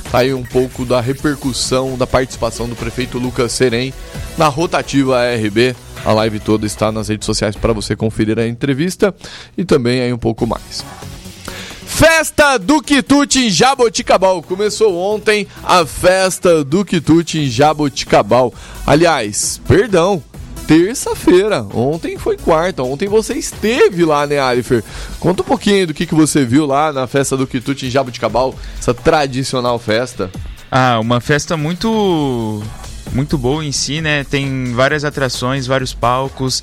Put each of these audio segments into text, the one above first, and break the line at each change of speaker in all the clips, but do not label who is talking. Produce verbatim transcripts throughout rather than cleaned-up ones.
Tá aí um pouco da repercussão da participação do prefeito Lucas Serem na rotativa A R B. A live toda está nas redes sociais para você conferir a entrevista e também aí um pouco mais. Festa do Quitute em Jaboticabal. Começou ontem a festa do Quitute em Jaboticabal. Aliás, perdão, terça-feira. Ontem foi quarta. Ontem você esteve lá, né, Alifer? Conta um pouquinho do que, que você viu lá na festa do Quitute em Jaboticabal, essa tradicional festa.
Ah, uma festa muito... muito boa em si, né? Tem várias atrações, vários palcos,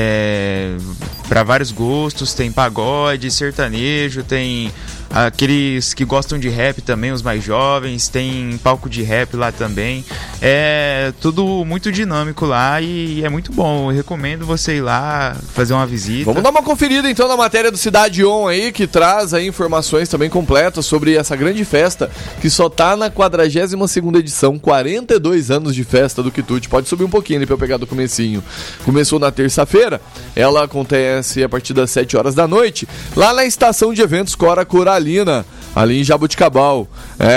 é, para vários gostos. Tem pagode, sertanejo, tem aqueles que gostam de rap também, os mais jovens. Tem palco de rap lá também. É tudo muito dinâmico lá e é muito bom. Eu recomendo você ir lá fazer uma visita.
Vamos dar uma conferida então na matéria do Cidade On aí, que traz aí informações também completas sobre essa grande festa que só tá na quadragésima segunda edição, quarenta e dois anos de festa do Quitute. Pode subir um pouquinho ali pra eu pegar do comecinho. Começou na terça-feira, ela acontece a partir das sete horas da noite, lá na estação de eventos Cora Coralina, ali em Jaboticabal.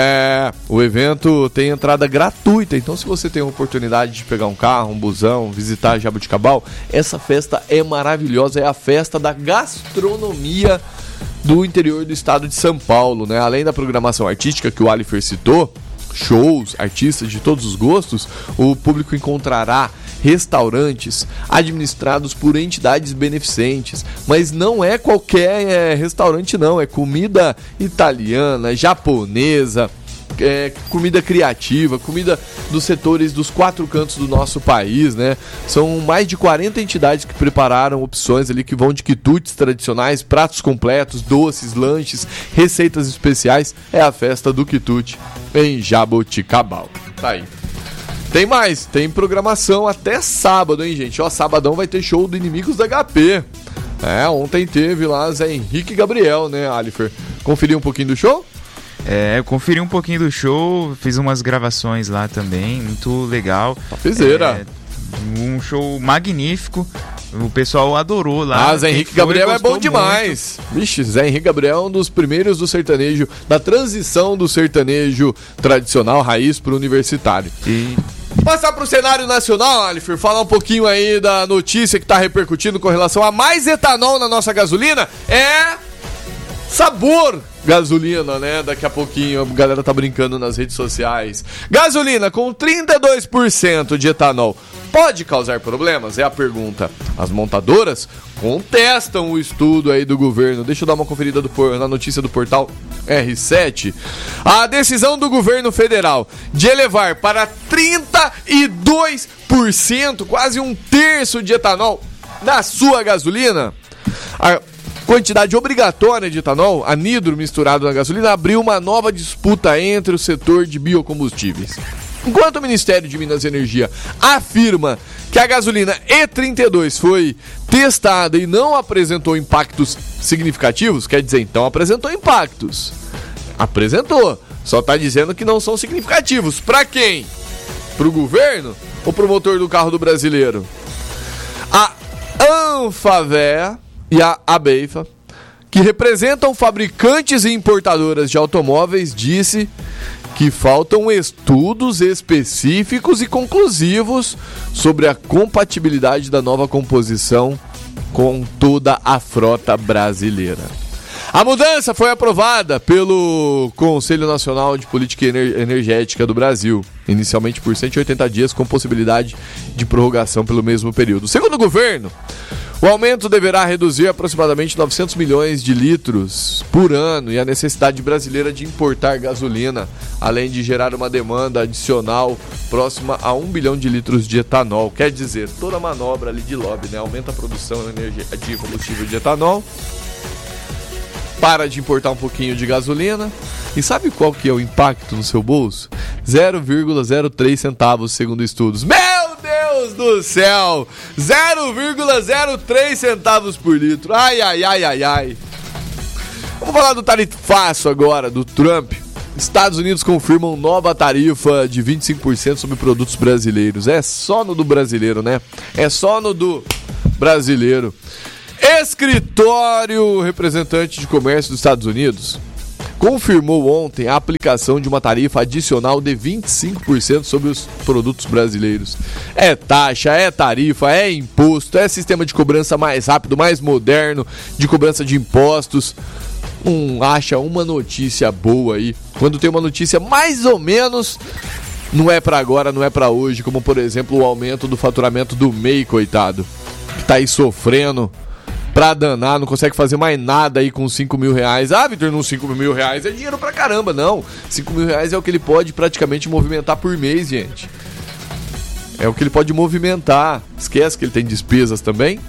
É, o evento tem entrada gratuita, então se você tem a oportunidade de pegar um carro, um busão, visitar Jaboticabal, essa festa é maravilhosa, é a festa da gastronomia do interior do estado de São Paulo, né? Além da programação artística que o Alifer citou, shows, artistas de todos os gostos, o público encontrará restaurantes administrados por entidades beneficentes, mas não é qualquer é, restaurante não, é comida italiana, japonesa, é, comida criativa, comida dos setores dos quatro cantos do nosso país, né? São mais de quarenta entidades que prepararam opções ali que vão de quitutes tradicionais, pratos completos, doces, lanches, receitas especiais. É a festa do Quitute em Jaboticabal. Tá aí. Tem mais, tem programação até sábado, hein, gente? Ó, sabadão vai ter show do Inimigos da H P. É, ontem teve lá Zé Henrique e Gabriel, né, Alifer? Conferiu um pouquinho do show?
É, eu conferi um pouquinho do show, fiz umas gravações lá também, muito legal.
Topzera.
É, um show magnífico, o pessoal adorou lá.
Ah, Zé Henrique e Gabriel é bom demais. Muito. Vixe, Zé Henrique e Gabriel é um dos primeiros do sertanejo, da transição do sertanejo tradicional, raiz, pro universitário.
E...
passar pro cenário nacional, Alifer, falar um pouquinho aí da notícia que tá repercutindo com relação a mais etanol na nossa gasolina. É sabor gasolina, né? Daqui a pouquinho a galera tá brincando nas redes sociais. Gasolina com trinta e dois por cento de etanol pode causar problemas? É a pergunta. As montadoras contestam o estudo aí do governo. Deixa eu dar uma conferida do, na notícia do portal R sete. A decisão do governo federal de elevar para trinta e dois por cento, quase um terço de etanol na sua gasolina, a quantidade obrigatória de etanol, anidro misturado na gasolina, abriu uma nova disputa entre o setor de biocombustíveis. Enquanto o Ministério de Minas e Energia afirma que a gasolina E trinta e dois foi testada e não apresentou impactos significativos, quer dizer, então apresentou impactos. Apresentou, só está dizendo que não são significativos. Para quem? Para o governo ou para o motor do carro do brasileiro? A Anfavea e a Abeifa, que representam fabricantes e importadoras de automóveis, disse que faltam estudos específicos e conclusivos sobre a compatibilidade da nova composição com toda a frota brasileira. A mudança foi aprovada pelo Conselho Nacional de Política Energética do Brasil, inicialmente por cento e oitenta dias, com possibilidade de prorrogação pelo mesmo período. Segundo o governo, o aumento deverá reduzir aproximadamente novecentos milhões de litros por ano e a necessidade brasileira de importar gasolina, além de gerar uma demanda adicional próxima a um bilhão de litros de etanol. Quer dizer, toda a manobra ali de lobby, né? Aumenta a produção de combustível de etanol, para de importar um pouquinho de gasolina. E sabe qual que é o impacto no seu bolso? zero vírgula zero três centavos, segundo estudos. Meu Deus do céu! zero vírgula zero três centavos por litro. Ai, ai, ai, ai, ai. Vamos falar do tarifaço agora, do Trump. Estados Unidos confirmam nova tarifa de vinte e cinco por cento sobre produtos brasileiros. É só no do brasileiro, né? É só no do brasileiro. Escritório representante de comércio dos Estados Unidos confirmou ontem a aplicação de uma tarifa adicional de vinte e cinco por cento sobre os produtos brasileiros. É taxa, é tarifa, é imposto, é sistema de cobrança mais rápido, mais moderno, de cobrança de impostos. Um, acha uma notícia boa aí. Quando tem uma notícia mais ou menos, não é pra agora, não é pra hoje, como por exemplo o aumento do faturamento do M E I, coitado, que tá aí sofrendo pra danar, não consegue fazer mais nada aí com cinco mil reais. Ah, Vitor, não, cinco mil reais é dinheiro pra caramba, não. cinco mil reais é o que ele pode praticamente movimentar por mês, gente. É o que ele pode movimentar. Esquece que ele tem despesas também.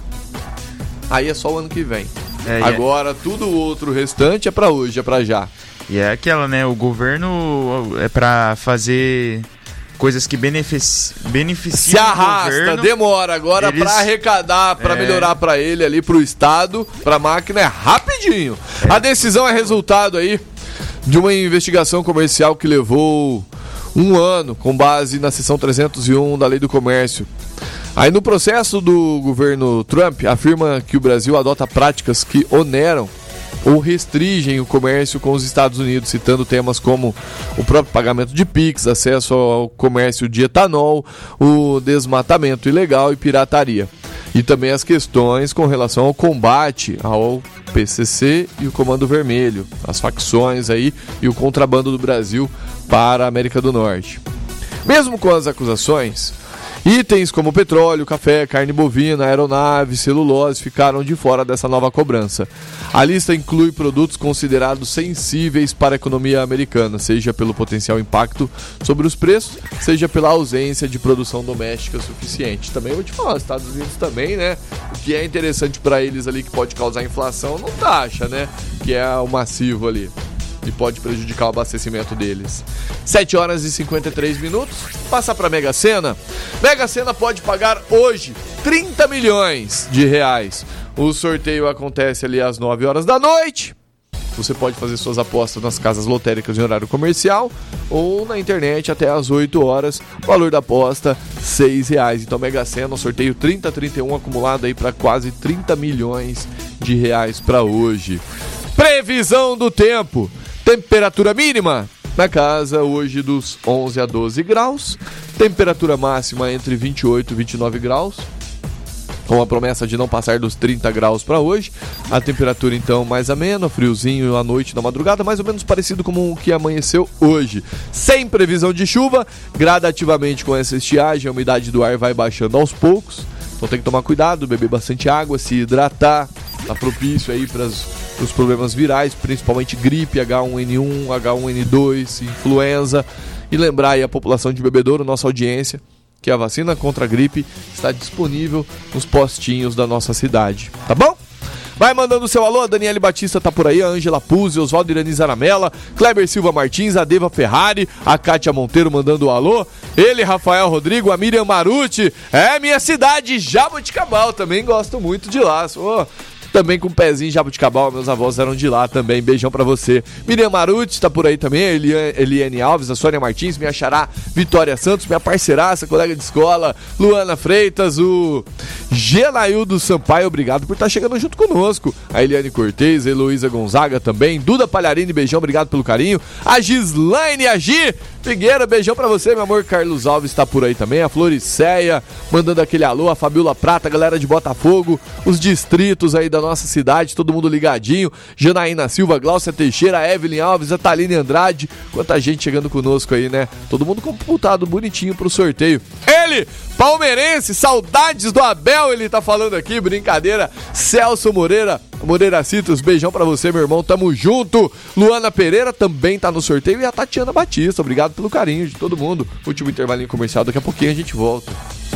Aí é só o ano que vem. É, Agora, é... tudo o outro restante é pra hoje, é pra já.
E é aquela, né? O governo é pra fazer coisas que benefici... beneficiam
Se arrasta,
o governo.
Demora. Agora, Eles... pra arrecadar, pra é... melhorar pra ele ali, pro Estado, pra máquina, é rapidinho. É. A decisão é resultado aí de uma investigação comercial que levou um ano, com base na seção trezentos e um da Lei do Comércio. Aí no processo do governo Trump, afirma que o Brasil adota práticas que oneram ou restringem o comércio com os Estados Unidos, citando temas como o próprio pagamento de Pix, acesso ao comércio de etanol, o desmatamento ilegal e pirataria. E também as questões com relação ao combate ao P C C e o Comando Vermelho, as facções aí e o contrabando do Brasil para a América do Norte. Mesmo com as acusações, itens como petróleo, café, carne bovina, aeronave, celulose ficaram de fora dessa nova cobrança. A lista inclui produtos considerados sensíveis para a economia americana, seja pelo potencial impacto sobre os preços, seja pela ausência de produção doméstica suficiente. Também vou te falar, os Estados Unidos também, né? O que é interessante para eles ali que pode causar inflação não taxa, né? Que é o massivo ali. E pode prejudicar o abastecimento deles. sete horas e cinquenta e três minutos. Passar para Mega Sena. Mega Sena pode pagar hoje trinta milhões de reais. O sorteio acontece ali às nove horas da noite. Você pode fazer suas apostas nas casas lotéricas em horário comercial ou na internet até às oito horas. O valor da aposta, seis reais. Então Mega Sena, sorteio trinta trinta e um acumulado aí para quase trinta milhões de reais para hoje. Previsão do tempo. Temperatura mínima na casa hoje dos onze a doze graus. Temperatura máxima entre vinte e oito e vinte e nove graus. Com a promessa de não passar dos trinta graus para hoje. A temperatura então mais amena, friozinho à noite na madrugada, mais ou menos parecido com o que amanheceu hoje. Sem previsão de chuva, gradativamente com essa estiagem, a umidade do ar vai baixando aos poucos. Então tem que tomar cuidado, beber bastante água, se hidratar. Tá propício aí para os problemas virais, principalmente gripe, H um N um, H um N dois, influenza. E lembrar aí a população de Bebedouro, nossa audiência, que a vacina contra a gripe está disponível nos postinhos da nossa cidade. Tá bom? Vai mandando o seu alô, a Daniele Batista tá por aí, a Ângela Puzzi, Oswaldo Irani Zaramella, Kleber Silva Martins, a Deva Ferrari, a Kátia Monteiro mandando o alô, ele, Rafael Rodrigo, a Miriam Maruti, é minha cidade, Jaboticabal, também gosto muito de lá, sou... Também com um pezinho em Jaboticabal, meus avós eram de lá também. Beijão pra você. Miriam Maruti tá por aí também. Eliane, Eliane Alves, a Sônia Martins, minha xará Vitória Santos, minha parceiraça, colega de escola, Luana Freitas, o Genaildo Sampaio, obrigado por estar chegando junto conosco. A Eliane Cortez, a Heloísa Gonzaga também. Duda Palharini, beijão, obrigado pelo carinho. A Gislaine, a Gi Figueira, beijão pra você, meu amor. Carlos Alves tá por aí também. A Floriceia, mandando aquele alô. A Fabiola Prata, galera de Botafogo, os distritos aí da nossa cidade, todo mundo ligadinho. Janaína Silva, Gláucia Teixeira, Evelyn Alves, a Thaline Andrade, quanta gente chegando conosco aí, né? Todo mundo computado bonitinho pro sorteio. Ele, palmeirense, saudades do Abel, ele tá falando aqui, brincadeira. Celso Moreira, Moreira Citos, beijão pra você, meu irmão, tamo junto. Luana Pereira também tá no sorteio e a Tatiana Batista, obrigado pelo carinho de todo mundo. Último intervalinho comercial, daqui a pouquinho a gente volta.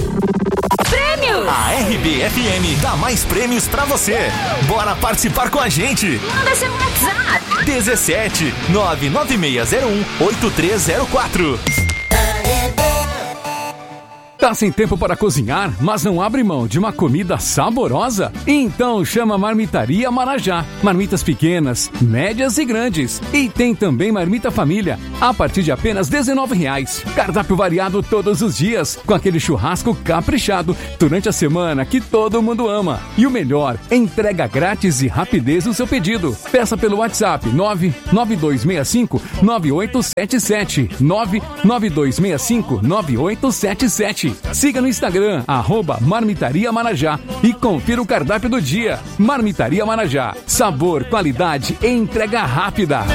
Prêmios! A R B F M dá mais prêmios pra você. Bora participar com a gente.
Manda seu WhatsApp.
dezessete nove nove seis zero um oito três zero quatro.
Tá sem tempo para cozinhar, mas não abre mão de uma comida saborosa? Então chama Marmitaria Marajá. Marmitas pequenas, médias e grandes. E tem também marmita família, a partir de apenas dezenove reais. Cardápio variado todos os dias, com aquele churrasco caprichado durante a semana que todo mundo ama. E o melhor, entrega grátis e rapidez no seu pedido. Peça pelo WhatsApp nove nove dois seis cinco nove oito sete sete, nove nove dois seis cinco nove oito sete sete. Siga no Instagram, arroba Marmitaria Marajá e confira o cardápio do dia. Marmitaria Marajá. Sabor, qualidade e entrega rápida.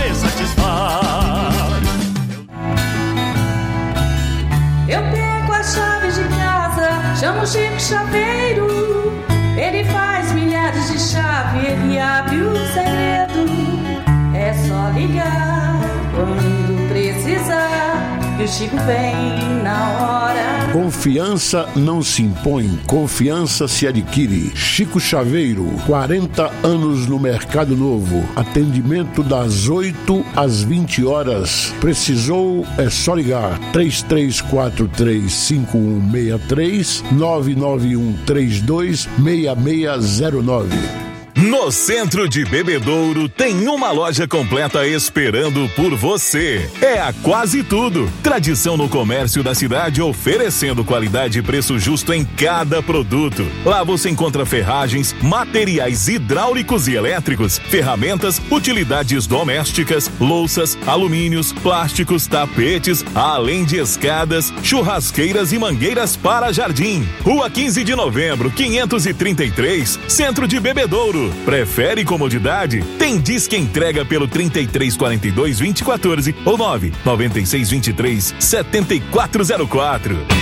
Eu pego a chave de casa, chamo o Chico Chaveiro. Ele faz milhares de chaves, ele abre o segredo. É só ligar quando precisar, e o Chico vem na hora.
Confiança não se impõe, confiança se adquire. Chico Chaveiro, quarenta anos no Mercado Novo. Atendimento das oito às vinte horas. Precisou, é só ligar. três três quatro três cinco um seis três, nove nove um três dois seis seis zero nove.
No centro de Bebedouro tem uma loja completa esperando por você. É a Quase Tudo. Tradição no comércio da cidade, oferecendo qualidade e preço justo em cada produto. Lá você encontra ferragens, materiais hidráulicos e elétricos, ferramentas, utilidades domésticas, louças, alumínios, plásticos, tapetes, além de escadas, churrasqueiras e mangueiras para jardim. Rua quinze de novembro, quinhentos e trinta e três, centro de Bebedouro. Prefere comodidade? Tem Disque Entrega pelo trinta e três quarenta e dois vinte e quatorze ou nove nove seis dois três sete quatro zero quatro.